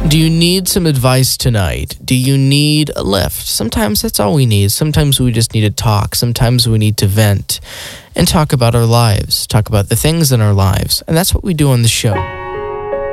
Do you need some advice tonight? Do you need a lift? Sometimes that's all we need. Sometimes we just need to talk. Sometimes we need to vent and talk about our lives, talk about the things in our lives. And that's what we do on the show.